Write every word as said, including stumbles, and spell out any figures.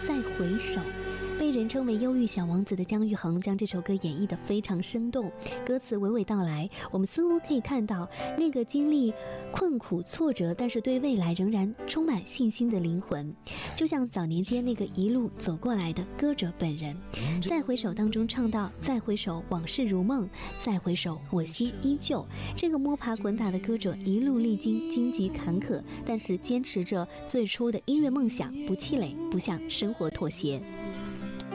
再回首。被人称为忧郁小王子的姜育恒将这首歌演绎得非常生动，歌词娓娓道来，我们似乎可以看到那个经历困苦挫折，但是对未来仍然充满信心的灵魂，就像早年间那个一路走过来的歌者本人。再回首当中唱到，再回首往事如梦，再回首我心依旧。这个摸爬滚打的歌者一路历经荆棘坎坷，但是坚持着最初的音乐梦想，不气馁，不向生活妥协。